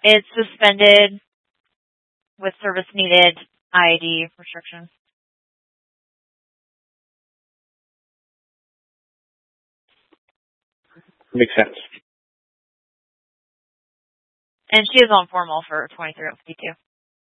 It's suspended with service needed IAD restrictions. Makes sense. And she is on formal for 23 52.